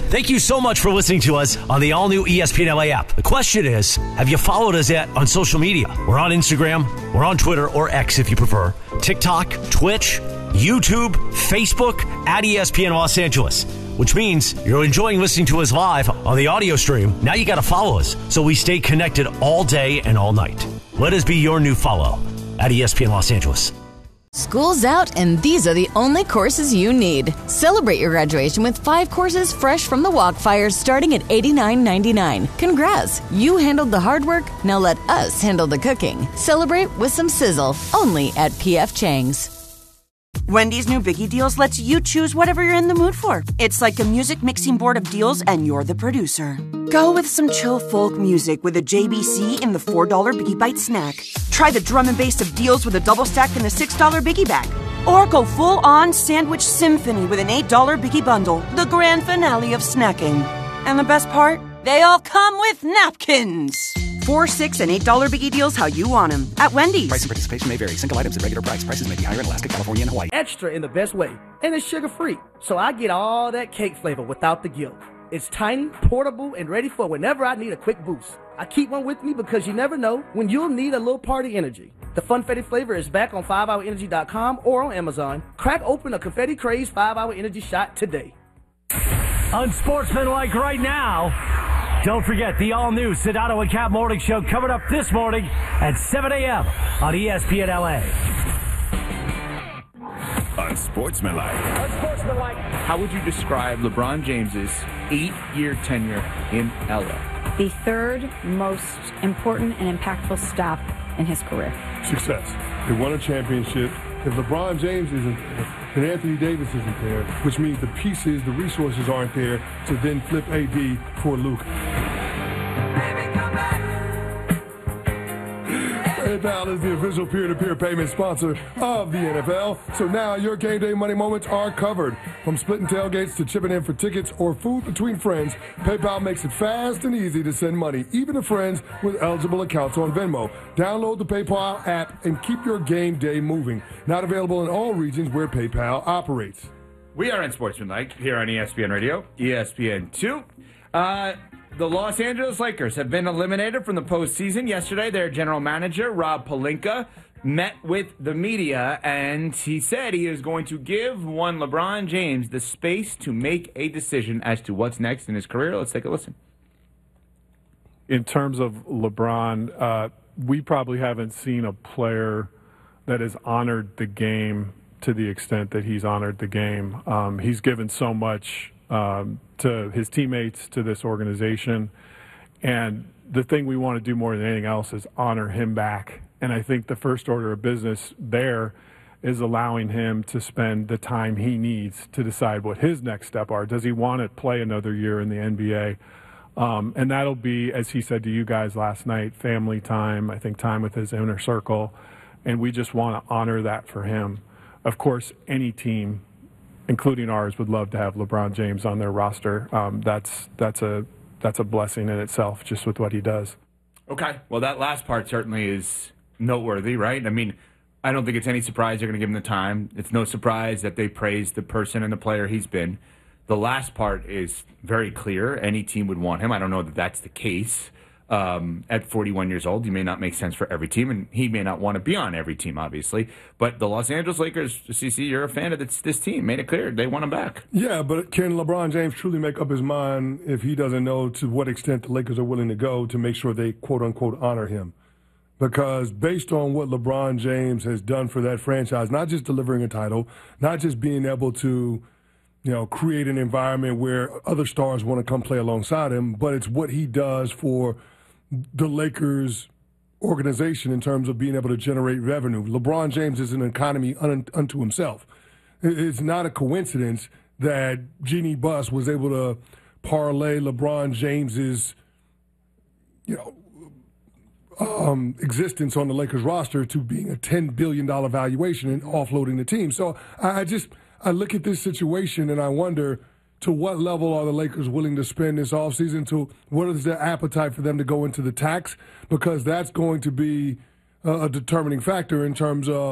Thank you so much for listening to us on the all-new ESPN LA app. The question is, have you followed us yet on social media? We're on Instagram, we're on Twitter, or X if you prefer, TikTok, Twitch, YouTube, Facebook, at ESPN Los Angeles, which means you're enjoying listening to us live on the audio stream. Now you got to follow us so we stay connected all day and all night. Let us be your new follow at ESPN Los Angeles. School's out, and these are the only courses you need. Celebrate your graduation with 5 courses fresh from the Walkfire starting at $89.99. Congrats! You handled the hard work, now let us handle the cooking. Celebrate with some sizzle, only at P.F. Chang's. Wendy's new Biggie Deals lets you choose whatever you're in the mood for. It's like a music mixing board of deals, and you're the producer. Go with some chill folk music with a JBC in the $4 Biggie Bite snack. Try the drum and bass of deals with a double stack in the $6 Biggie Bag. Or go full-on sandwich symphony with an $8 Biggie Bundle, the grand finale of snacking. And the best part? They all come with napkins. $4, $6, and $8 Biggie Deals how you want them at Wendy's. Price and participation may vary. Single items at regular price. Prices may be higher in Alaska, California, and Hawaii. Extra in the best way, and it's sugar-free. So I get all that cake flavor without the guilt. It's tiny, portable, and ready for whenever I need a quick boost. I keep one with me because you never know when you'll need a little party energy. The Funfetti flavor is back on 5hourenergy.com or on Amazon. Crack open a Confetti Craze 5-Hour Energy shot today. Unsportsmanlike right now. Don't forget the all-new Sedano and Cap Morning Show coming up this morning at 7 a.m. on ESPN LA. Unsportsmanlike. How would you describe LeBron James's 8-year tenure in LA? The third most important and impactful stop in his career. Success. They won a championship. If LeBron James isn't there, then Anthony Davis isn't there, which means the pieces, the resources aren't there to then flip AD for Luka. PayPal is the official peer-to-peer payment sponsor of the NFL. So now your game day money moments are covered. From splitting tailgates to chipping in for tickets or food between friends, PayPal makes it fast and easy to send money, even to friends with eligible accounts on Venmo. Download the PayPal app and keep your game day moving. Not available in all regions where PayPal operates. We are Unsportsmanlike here on ESPN Radio, ESPN2. The Los Angeles Lakers have been eliminated from the postseason. Yesterday, their general manager, Rob Pelinka, met with the media, and he said he is going to give one LeBron James the space to make a decision as to what's next in his career. Let's take a listen. In terms of LeBron, we probably haven't seen a player that has honored the game to the extent that he's honored the game. He's given so much to his teammates, to this organization. And the thing we want to do more than anything else is honor him back. And I think the first order of business there is allowing him to spend the time he needs to decide what his next step are. Does he want to play another year in the NBA? And that'll be, as he said to you guys last night, family time, I think time with his inner circle. And we just want to honor that for him. Of course, any team, including ours, would love to have LeBron James on their roster. That's a blessing in itself, just with what he does. Okay. Well, that last part certainly is noteworthy, right? I mean, I don't think it's any surprise they're going to give him the time. It's no surprise that they praise the person and the player he's been. The last part is very clear. Any team would want him. I don't know that that's the case. At 41 years old, he may not make sense for every team, and he may not want to be on every team, obviously. But the Los Angeles Lakers, CC, you're a fan of this team. Made it clear they want him back. Yeah, but can LeBron James truly make up his mind if he doesn't know to what extent the Lakers are willing to go to make sure they, quote-unquote, honor him? Because based on what LeBron James has done for that franchise, not just delivering a title, not just being able to create an environment where other stars want to come play alongside him, but it's what he does for the Lakers organization in terms of being able to generate revenue. LeBron James is an economy unto himself. It's not a coincidence that Jeannie Buss was able to parlay LeBron James's, existence on the Lakers roster to being a $10 billion valuation and offloading the team. So I look at this situation and I wonder, to what level are the Lakers willing to spend this offseason? To what is their appetite for them to go into the tax? Because that's going to be a determining factor in terms of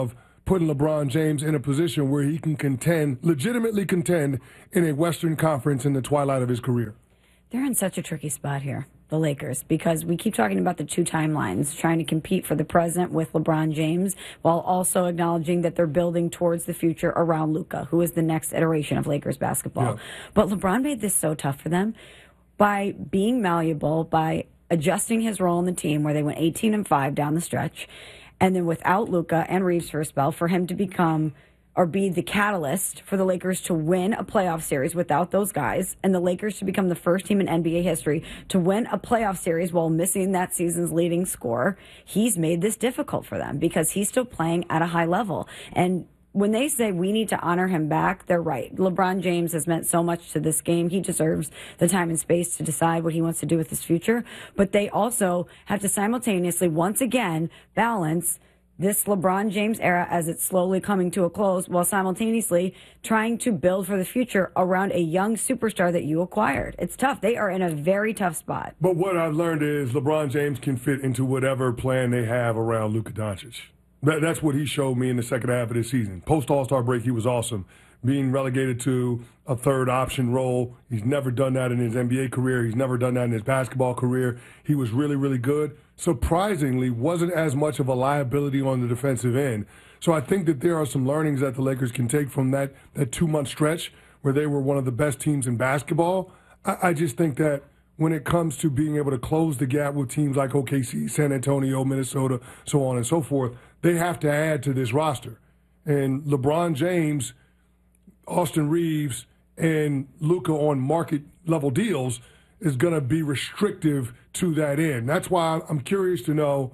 putting LeBron James in a position where he can legitimately contend in a Western Conference in the twilight of his career. They're in such a tricky spot here, the Lakers, because we keep talking about the two timelines, trying to compete for the present with LeBron James while also acknowledging that they're building towards the future around Luka, who is the next iteration of Lakers basketball. Yeah. But LeBron made this so tough for them by being malleable, by adjusting his role in the team where they went 18-5 down the stretch, and then without Luka and Reeves for a spell, for him to become or be the catalyst for the Lakers to win a playoff series without those guys, and the Lakers to become the first team in NBA history to win a playoff series while missing that season's leading scorer. He's made this difficult for them because he's still playing at a high level. And when they say we need to honor him back, they're right. LeBron James has meant so much to this game. He deserves the time and space to decide what he wants to do with his future. But they also have to simultaneously, once again, balance this LeBron James era as it's slowly coming to a close while simultaneously trying to build for the future around a young superstar that you acquired. It's tough. They are in a very tough spot. But what I've learned is LeBron James can fit into whatever plan they have around Luka Doncic. That's what he showed me in the second half of this season. Post All-Star break, he was awesome. Being relegated to a third option role. He's never done that in his NBA career. He's never done that in his basketball career. He was really, really good. Surprisingly, wasn't as much of a liability on the defensive end. So I think that there are some learnings that the Lakers can take from that 2-month stretch where they were one of the best teams in basketball. I just think that when it comes to being able to close the gap with teams like OKC, San Antonio, Minnesota, so on and so forth, they have to add to this roster. And LeBron James, Austin Reeves, and Luka on market-level deals is going to be restrictive to that end. That's why I'm curious to know,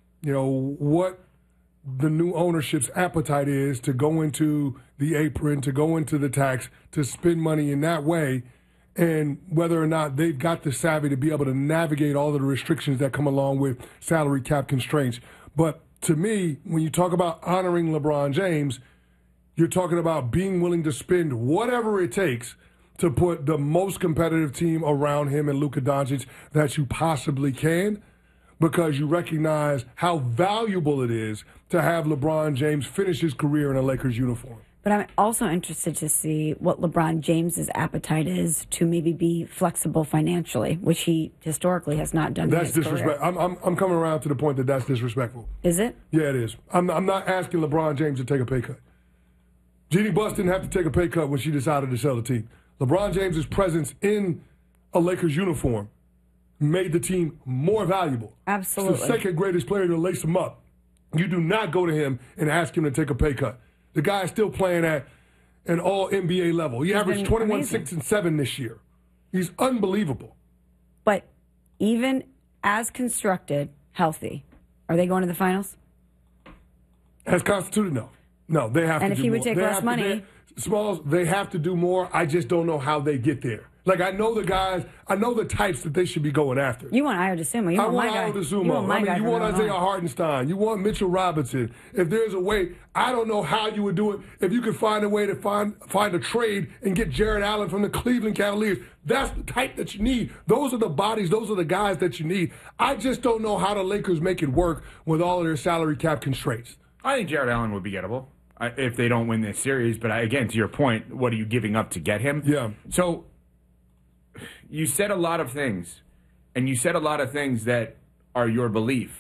what the new ownership's appetite is to go into the apron, to go into the tax, to spend money in that way, and whether or not they've got the savvy to be able to navigate all of the restrictions that come along with salary cap constraints. But to me, when you talk about honoring LeBron James, you're talking about being willing to spend whatever it takes to put the most competitive team around him and Luka Doncic that you possibly can, because you recognize how valuable it is to have LeBron James finish his career in a Lakers uniform. But I'm also interested to see what LeBron James's appetite is to maybe be flexible financially, which he historically has not done. That's disrespect. I'm coming around to the point that that's disrespectful. Is it? Yeah, it is. I'm not asking LeBron James to take a pay cut. Jeannie Buss didn't have to take a pay cut when she decided to sell the team. LeBron James's presence in a Lakers uniform made the team more valuable. Absolutely. It's the second greatest player to lace him up. You do not go to him and ask him to take a pay cut. The guy is still playing at an all-NBA level. He averaged 21, 6, and 7 this year. He's unbelievable. But even as constructed, healthy, are they going to the finals? As constituted, no. No, they have to do more. And if he would take less money. Smalls, they have to do more. I just don't know how they get there. Like, I know the guys, I know the types that they should be going after. You want Ayo Dosunmu. I want Ayo Dosunmu. You want Isaiah Hartenstein. You want Mitchell Robinson. If there's a way, I don't know how you would do it. If you could find a way to find a trade and get Jared Allen from the Cleveland Cavaliers, that's the type that you need. Those are the bodies. Those are the guys that you need. I just don't know how the Lakers make it work with all of their salary cap constraints. I think Jared Allen would be gettable if they don't win this series. But again, to your point, what are you giving up to get him? Yeah. So you said a lot of things, and you said a lot of things that are your belief.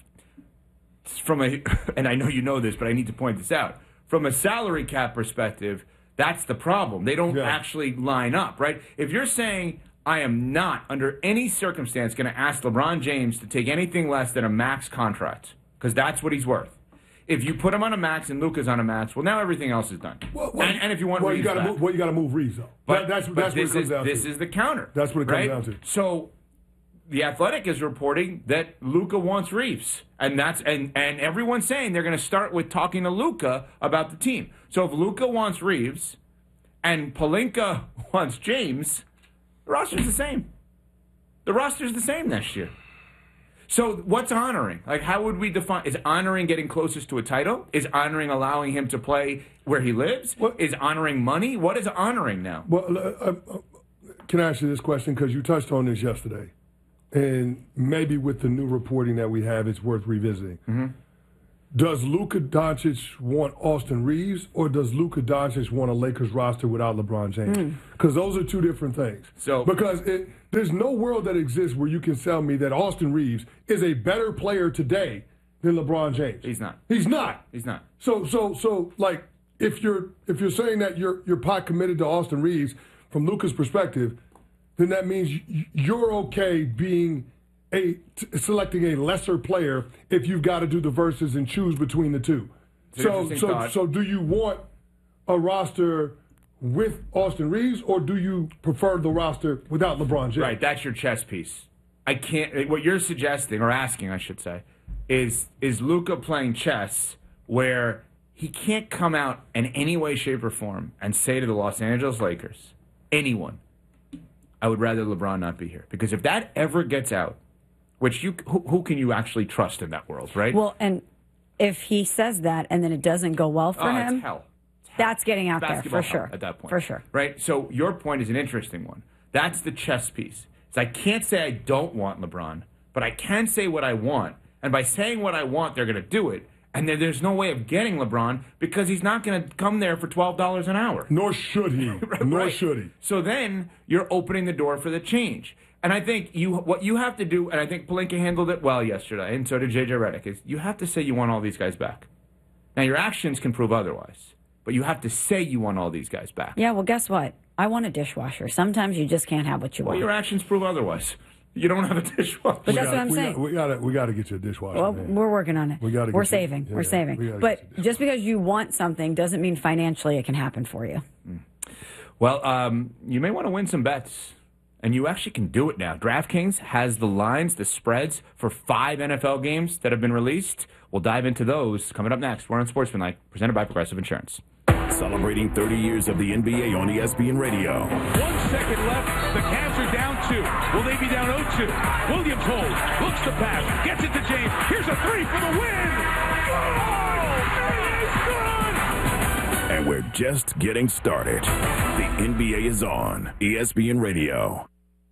And I know you know this, but I need to point this out. From a salary cap perspective, that's the problem. They don't actually line up, right? If you're saying, I am not, under any circumstance, going to ask LeBron James to take anything less than a max contract, because that's what he's worth. If you put him on a max and Luka's on a max, well, now everything else is done. And if you want Reeves back. You got to move Reeves, though. That's what it comes down to. This is the counter. That's what it comes down to. So The Athletic is reporting that Luka wants Reeves. And everyone's saying they're going to start with talking to Luka about the team. So if Luka wants Reeves and Pelinka wants James, the roster's the same. The roster's the same next year. So what's honoring? Like, how would we define? Is honoring getting closest to a title? Is honoring allowing him to play where he lives? Is honoring money? What is honoring now? Well, can I ask you this question? Because you touched on this yesterday. And maybe with the new reporting that we have, it's worth revisiting. Mm-hmm. does Luka Doncic want Austin Reeves, or does Luka Doncic want a Lakers roster without LeBron James? Because those are two different things. Because there's no world that exists where you can tell me that Austin Reeves is a better player today than LeBron James. He's not. He's not. He's not. So like, if you're saying that you're pot committed to Austin Reeves from Luka's perspective, then that means you're okay being selecting a lesser player if you've got to do the verses and choose between the two. So do you want a roster with Austin Reeves, or do you prefer the roster without LeBron James? Right, that's your chess piece. I can't. What you're suggesting, or asking, I should say, is Luka playing chess where he can't come out in any way, shape, or form and say to the Los Angeles Lakers, anyone, I would rather LeBron not be here. Because if that ever gets out, which who can you actually trust in that world, right? Well, and if he says that and then it doesn't go well for him, it's hell. That's getting out there for sure. At that point. For sure. Right? So your point is an interesting one. That's the chess piece. So I can't say I don't want LeBron, but I can say what I want. And by saying what I want, they're going to do it. And then there's no way of getting LeBron because he's not going to come there for $12 an hour. Nor should he. Nor should he. So then you're opening the door for the change. And I think what you have to do, and I think Pelinka handled it well yesterday, and so did J.J. Redick, is you have to say you want all these guys back. Now, your actions can prove otherwise, but you have to say you want all these guys back. Yeah, well, guess what? I want a dishwasher. Sometimes you just can't have what you want. Well, your actions prove otherwise. You don't have a dishwasher. But that's what I'm saying. We got to get you a dishwasher. Well, man. We're working on it. We're saving. Yeah, we're saving. But just because you want something doesn't mean financially it can happen for you. Well, you may want to win some bets. And you actually can do it now. DraftKings has the lines, the spreads for 5 NFL games that have been released. We'll dive into those coming up next. We're on Sportsmanlike, presented by Progressive Insurance. Celebrating 30 years of the NBA on ESPN Radio. 1 second left. The Cavs are down 2. Will they be down 0-2? Williams holds, looks to pass, gets it to James. Here's a 3 for the win. Oh, it is good. And we're just getting started. The NBA is on ESPN Radio.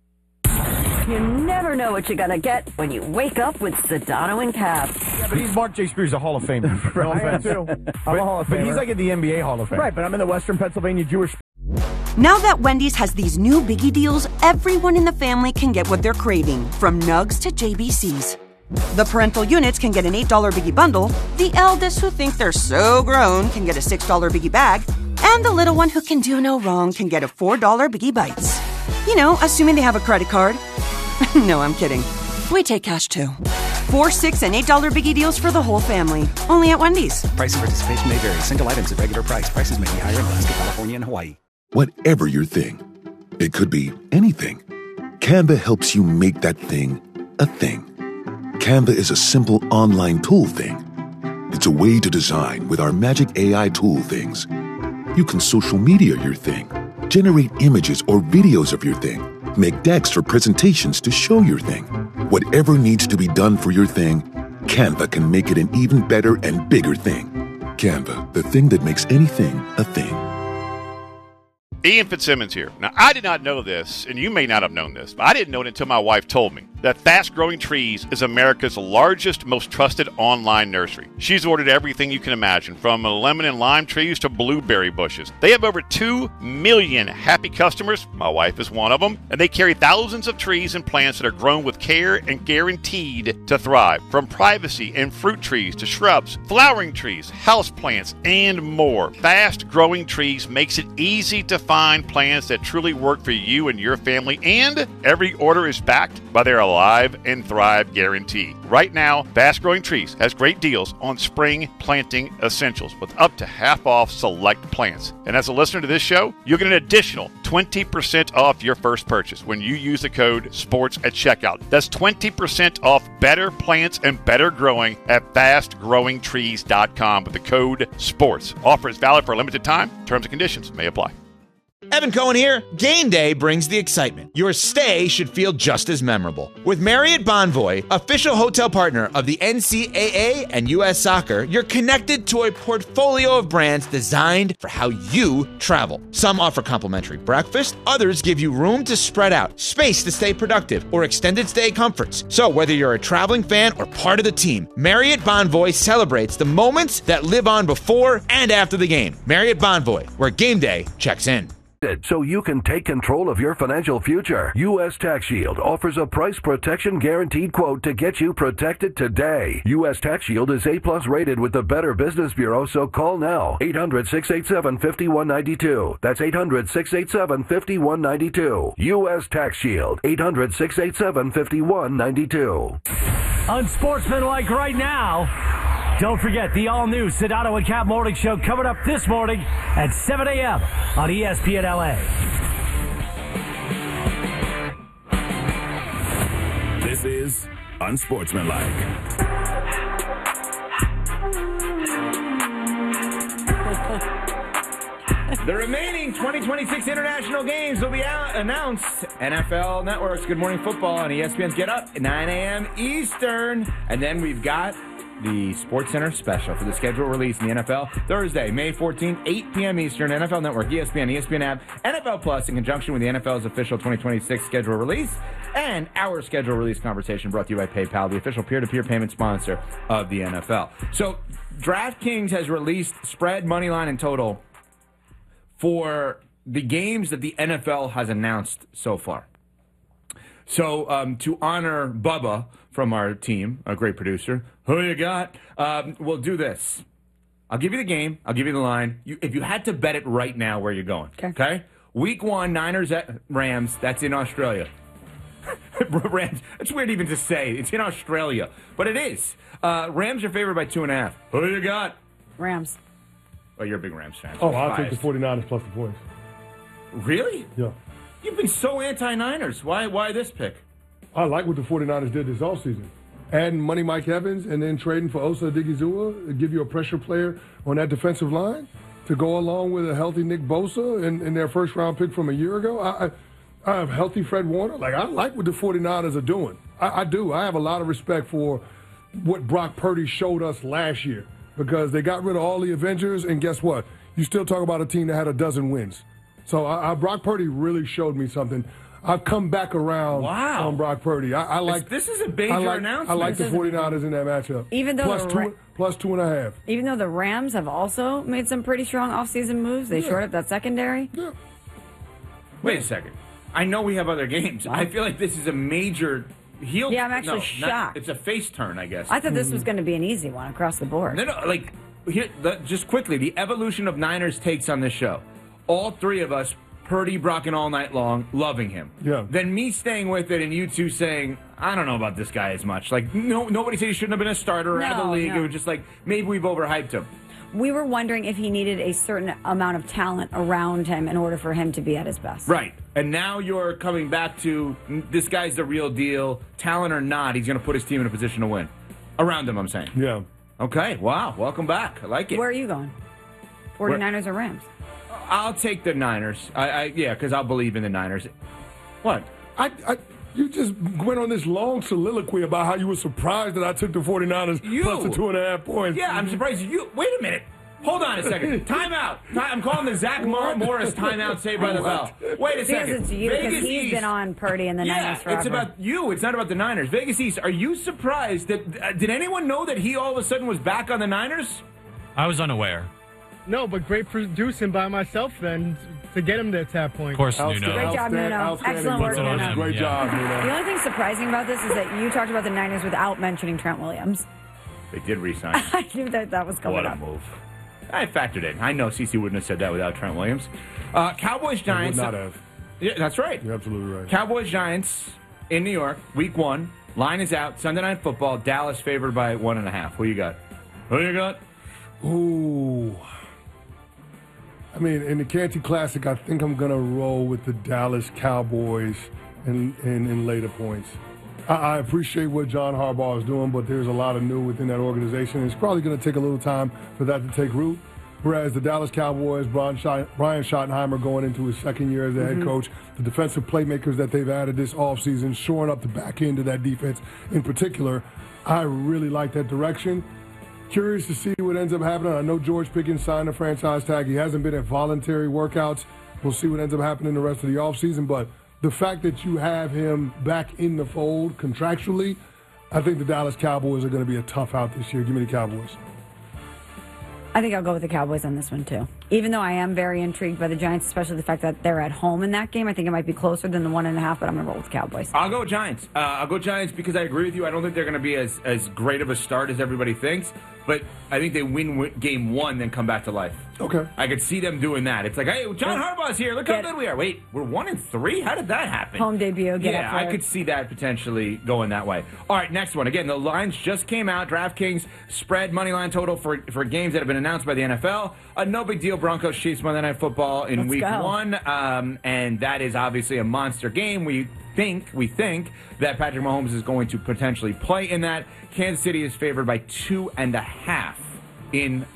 You never know what you're going to get when you wake up with Sedano and Cap. Yeah, but he's Mark J. Spears, a Hall of Famer. No offense. I'm a Hall of Famer. But he's like in the NBA Hall of Fame. Right, but I'm in the Western Pennsylvania Jewish. Now that Wendy's has these new Biggie deals, everyone in the family can get what they're craving, from nugs to JBCs. The parental units can get an $8 Biggie bundle, the eldest who think they're so grown can get a $6 Biggie bag, and the little one who can do no wrong can get a $4 Biggie Bites. You know, assuming they have a credit card. No, I'm kidding. We take cash too. 4, 6, and $8 Biggie deals for the whole family. Only at Wendy's. Price and participation may vary. Single items at regular price. Prices may be higher in Alaska, California, and Hawaii. Whatever your thing, it could be anything. Canva helps you make that thing a thing. Canva is a simple online tool thing. It's a way to design with our magic AI tool things. You can social media your thing, generate images or videos of your thing, make decks for presentations to show your thing. Whatever needs to be done for your thing, Canva can make it an even better and bigger thing. Canva, the thing that makes anything a thing. Ian Fitzsimmons here. Now, I did not know this, and you may not have known this, but I didn't know it until my wife told me, that Fast Growing Trees is America's largest, most trusted online nursery. She's ordered everything you can imagine, from lemon and lime trees to blueberry bushes. They have over 2 million happy customers. My wife is one of them. And they carry thousands of trees and plants that are grown with care and guaranteed to thrive. From privacy and fruit trees to shrubs, flowering trees, house plants, and more. Fast Growing Trees makes it easy to find plants that truly work for you and your family, and every order is backed by their Alive and Thrive guarantee. Right now, Fast Growing Trees has great deals on spring planting essentials with up to half off select plants. And as a listener to this show, you'll get an additional 20% off your first purchase when you use the code SPORTS at checkout. That's 20% off better plants and better growing at fastgrowingtrees.com with the code SPORTS. Offer is valid for a limited time. Terms and conditions may apply. Evan Cohen here. Game day brings the excitement. Your stay should feel just as memorable. With Marriott Bonvoy, official hotel partner of the NCAA and U.S. Soccer, you're connected to a portfolio of brands designed for how you travel. Some offer complimentary breakfast, others give you room to spread out, space to stay productive, or extended stay comforts. So whether you're a traveling fan or part of the team, Marriott Bonvoy celebrates the moments that live on before and after the game. Marriott Bonvoy, where game day checks in. So you can take control of your financial future. U.S. Tax Shield offers a price protection guaranteed quote to get you protected today. U.S. Tax Shield is A+ rated with the Better Business Bureau, so call now. 800-687-5192. That's 800-687-5192. U.S. Tax Shield. 800-687-5192. Unsportsmanlike right now. Don't forget the all-new Sedano and Cap Morning Show coming up this morning at 7 a.m. on ESPN LA. This is Unsportsmanlike. The remaining 2026 international games will be announced. NFL Network's Good Morning Football on ESPN's Get Up at 9 a.m. Eastern. And then we've got the SportsCenter special for the schedule release in the NFL Thursday, May 14th, 8 p.m. Eastern. NFL Network, ESPN, ESPN app, NFL Plus in conjunction with the NFL's official 2026 schedule release and our schedule release conversation brought to you by PayPal, the official peer-to-peer payment sponsor of the NFL. So DraftKings has released spread, money line, and total for the games that the NFL has announced so far. So to honor Bubba from our team, a great producer, who you got? We'll do this. I'll give you the game. I'll give you the line. If you had to bet it right now, where you're going. Okay? Week 1, Niners at Rams. That's in Australia. Rams. It's weird even to say. It's in Australia. But it is. Rams are favored by 2.5. Who you got? Rams. Oh, you're a big Rams fan. Oh, I'll take the 49ers plus the points. Really? Yeah. You've been so anti-Niners. Why this pick? I like what the 49ers did this offseason. Adding Money Mike Evans and then trading for Osa Odigizua, give you a pressure player on that defensive line to go along with a healthy Nick Bosa in their first-round pick from a year ago. I have healthy Fred Warner. I like what the 49ers are doing. I do. I have a lot of respect for what Brock Purdy showed us last year because they got rid of all the Avengers, and guess what? You still talk about a team that had a dozen wins. So Brock Purdy really showed me something. I've come back around on Brock Purdy. I like this is a major announcement. I like the 49ers in that matchup. Even though plus 2.5. Even though the Rams have also made some pretty strong offseason moves, they shored up that secondary. Yeah. Wait a second. I know we have other games. I feel like this is a major heel. Yeah, I'm actually shocked. It's a face turn, I guess. I thought this was going to be an easy one across the board. No, just quickly, the evolution of Niners takes on this show. All three of us, Purdy, Brock, and all night long, loving him. Yeah. Then me staying with it and you two saying, I don't know about this guy as much. Nobody said he shouldn't have been a starter out of the league. No. It was just maybe we've overhyped him. We were wondering if he needed a certain amount of talent around him in order for him to be at his best. Right. And now you're coming back to this guy's the real deal. Talent or not, he's going to put his team in a position to win. Around him, I'm saying. Yeah. Okay. Wow. Welcome back. I like it. Where are you going? 49ers or Rams? I'll take the Niners. Because I'll believe in the Niners. What? You just went on this long soliloquy about how you were surprised that I took the 49ers plus the 2.5 points. Yeah, I'm surprised you. Wait a minute. Hold on a second. Timeout. I'm calling the Zach Morris timeout saved by the bell. Wait a second. Because it's you, because he's been on Purdy and the Niners forever. It's about you. It's not about the Niners. Vegas East, are you surprised that did anyone know that he all of a sudden was back on the Niners? I was unaware. No, but great producing by myself then to get him to that point. Of course, Nuno. Great job, Nuno. Excellent work, Nuno. Great job, Nuno. The only thing surprising about this is that you talked about the Niners without mentioning Trent Williams. They did re-sign. I knew that was coming up. What a move. I factored in. I know CeCe wouldn't have said that without Trent Williams. Cowboys, Giants. Would not have. Yeah, that's right. You're absolutely right. Cowboys, Giants in New York, week 1. Line is out. Sunday Night Football. Dallas favored by 1.5. Who you got? Ooh. I mean, in the Canty Classic, I think I'm going to roll with the Dallas Cowboys in later points. I appreciate what John Harbaugh is doing, but there's a lot of new within that organization. It's probably going to take a little time for that to take root. Whereas the Dallas Cowboys, Brian Schottenheimer going into his second year as the head coach, the defensive playmakers that they've added this offseason, shoring up the back end of that defense in particular, I really like that direction. Curious to see what ends up happening. I know George Pickens signed a franchise tag. He hasn't been at voluntary workouts. We'll see what ends up happening the rest of the offseason. But the fact that you have him back in the fold contractually, I think the Dallas Cowboys are going to be a tough out this year. Give me the Cowboys. I think I'll go with the Cowboys on this one, too. Even though I am very intrigued by the Giants, especially the fact that they're at home in that game. I think it might be closer than the 1.5, but I'm going to roll with the Cowboys. I'll go Giants. I'll go Giants because I agree with you. I don't think they're going to be as great of a start as everybody thinks, but I think they win game one, then come back to life. Okay. I could see them doing that. It's like, hey, John Harbaugh's here. Look how good we are. Wait, we're 1-3? How did that happen? Home debut. Yeah, I could see that potentially going that way. All right, next one. Again, the lines just came out. DraftKings spread money line total for games that have been announced by the NFL. No big deal. Broncos Chiefs Monday Night Football in week one, and that is obviously a monster game. We think that Patrick Mahomes is going to potentially play in that. Kansas City is favored by 2.5 in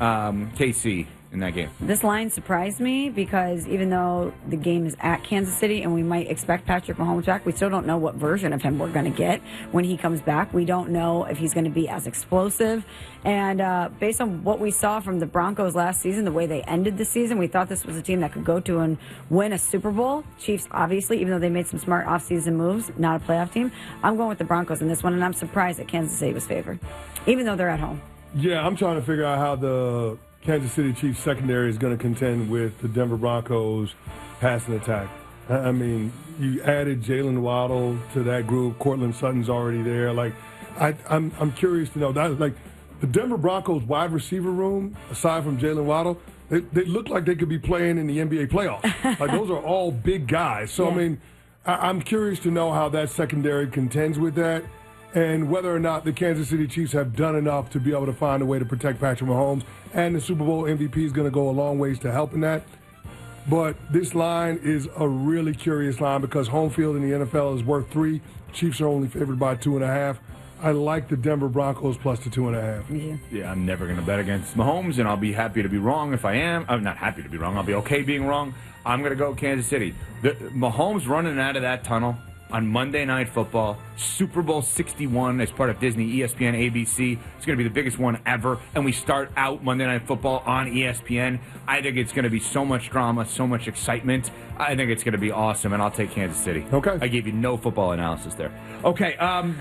KC in that game. This line surprised me because even though the game is at Kansas City and we might expect Patrick Mahomes back, we still don't know what version of him we're going to get when he comes back. We don't know if he's going to be as explosive. And based on what we saw from the Broncos last season, the way they ended the season, we thought this was a team that could go to and win a Super Bowl. Chiefs, obviously, even though they made some smart offseason moves, not a playoff team. I'm going with the Broncos in this one, and I'm surprised that Kansas City was favored, even though they're at home. Yeah, I'm trying to figure out how the Kansas City Chiefs secondary is going to contend with the Denver Broncos passing attack. I mean, you added Jalen Waddle to that group. Cortland Sutton's already there. Like, I'm curious to know that. Like, the Denver Broncos wide receiver room, aside from Jalen Waddle, they look like they could be playing in the NBA playoffs. Like, those are all big guys. So, yeah. I mean, I'm curious to know how that secondary contends with that, and whether or not the Kansas City Chiefs have done enough to be able to find a way to protect Patrick Mahomes. And the Super Bowl MVP is going to go a long ways to helping that. But this line is a really curious line because home field in the NFL is worth 3. Chiefs are only favored by 2.5. I like the Denver Broncos plus the 2.5. Yeah, I'm never going to bet against Mahomes, and I'll be happy to be wrong if I am. I'm not happy to be wrong. I'll be okay being wrong. I'm going to go Kansas City. Mahomes running out of that tunnel on Monday Night Football, Super Bowl 61 as part of Disney, ESPN, ABC. It's going to be the biggest one ever, and we start out Monday Night Football on ESPN. I think it's going to be so much drama, so much excitement. I think it's going to be awesome, and I'll take Kansas City. Okay. I gave you no football analysis there. Okay,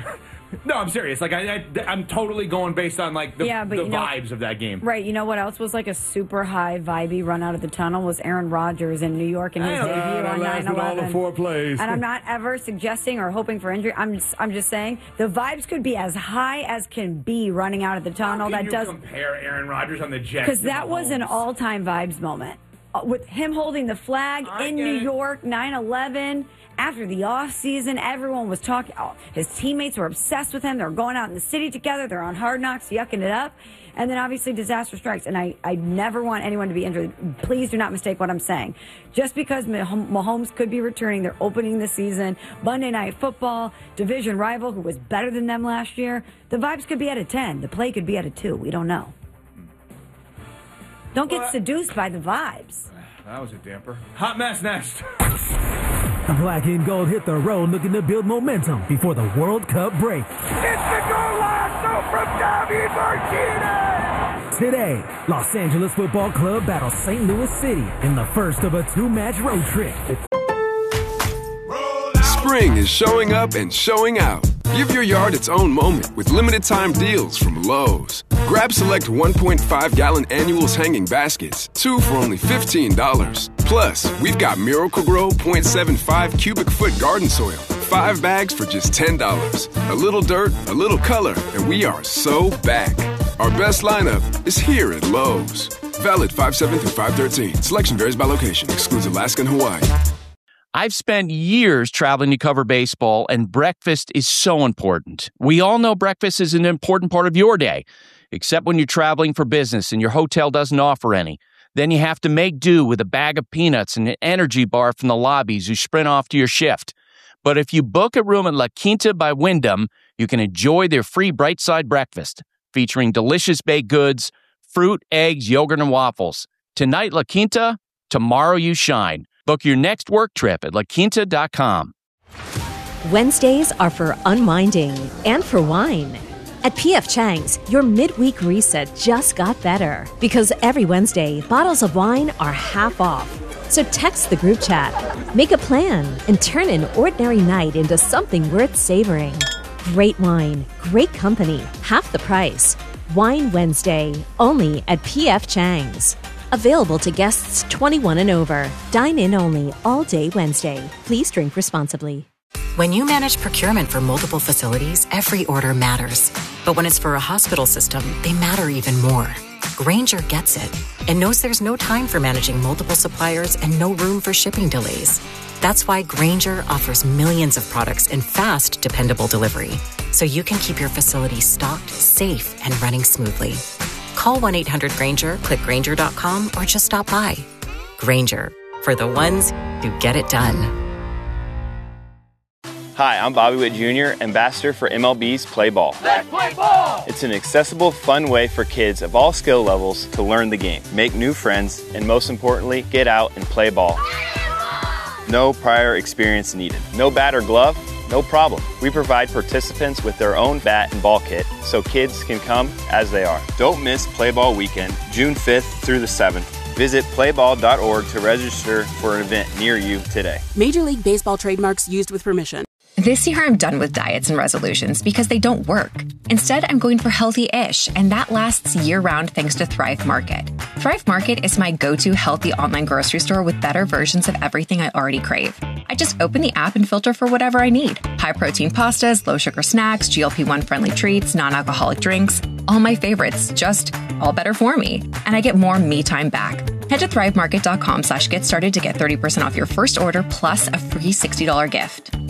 no, I'm serious. Like I'm totally going based on like the vibes of that game. Right. You know what else was like a super high vibey run out of the tunnel was Aaron Rodgers in New York in his debut on 9/11. All the 4 plays. And I'm not ever suggesting or hoping for injury. I'm just saying the vibes could be as high as can be running out of the tunnel. How can you compare Aaron Rodgers on the Jets? Because that was an all-time vibes moment with him holding the flag in New York, 9/11. After the offseason, everyone was talking. Oh, his teammates were obsessed with him. They're going out in the city together. They're on Hard Knocks, yucking it up. And then obviously disaster strikes. And I never want anyone to be injured. Please do not mistake what I'm saying. Just because Mahomes could be returning, they're opening the season, Monday Night Football, division rival who was better than them last year. The vibes could be at a 10. The play could be at a 2. We don't know. Don't get seduced by the vibes. That was a damper. Hot mess next. Black and gold hit the road looking to build momentum before the World Cup break. It's the goal lasso from David Martinez! Today, Los Angeles Football Club battles St. Louis City in the first of a 2-match road trip. Spring is showing up and showing out. Give your yard its own moment with limited-time deals from Lowe's. Grab select 1.5-gallon annuals hanging baskets, 2 for only $15. Plus, we've got Miracle-Gro 0.75 cubic foot garden soil, 5 bags for just $10. A little dirt, a little color, and we are so back. Our best lineup is here at Lowe's. Valid 5/7 through 5/13. Selection varies by location. Excludes Alaska and Hawaii. I've spent years traveling to cover baseball, and breakfast is so important. We all know breakfast is an important part of your day, except when you're traveling for business and your hotel doesn't offer any. Then you have to make do with a bag of peanuts and an energy bar from the lobbies you sprint off to your shift. But if you book a room at La Quinta by Wyndham, you can enjoy their free Bright Side breakfast, featuring delicious baked goods, fruit, eggs, yogurt, and waffles. Tonight, La Quinta. Tomorrow, you shine. Book your next work trip at laquinta.com. Wednesdays are for unwinding and for wine. At P.F. Chang's, your midweek reset just got better because every Wednesday, bottles of wine are half off. So text the group chat, make a plan, and turn an ordinary night into something worth savoring. Great wine, great company, half the price. Wine Wednesday, only at P.F. Chang's. Available to guests 21 and over. Dine in only all day Wednesday. Please drink responsibly. When you manage procurement for multiple facilities, every order matters. But when it's for a hospital system, they matter even more. Grainger gets it and knows there's no time for managing multiple suppliers and no room for shipping delays. That's why Grainger offers millions of products in fast, dependable delivery, so you can keep your facility stocked, safe, and running smoothly. Call 1-800-GRAINGER, click Grainger.com, or just stop by. Grainger, for the ones who get it done. Hi, I'm Bobby Witt Jr., ambassador for MLB's Play Ball. Let's play ball! It's an accessible, fun way for kids of all skill levels to learn the game, make new friends, and most importantly, get out and play ball. No prior experience needed. No bat or glove? No problem. We provide participants with their own bat and ball kit so kids can come as they are. Don't miss Play Ball Weekend, June 5th through the 7th. Visit playball.org to register for an event near you today. Major League Baseball trademarks used with permission. This year, I'm done with diets and resolutions because they don't work. Instead, I'm going for healthy-ish, and that lasts year-round thanks to Thrive Market. Thrive Market is my go-to healthy online grocery store with better versions of everything I already crave. I just open the app and filter for whatever I need. High-protein pastas, low-sugar snacks, GLP-1 friendly treats, non-alcoholic drinks. All my favorites, just all better for me. And I get more me time back. Head to thrivemarket.com/get started to get 30% off your first order plus a free $60 gift.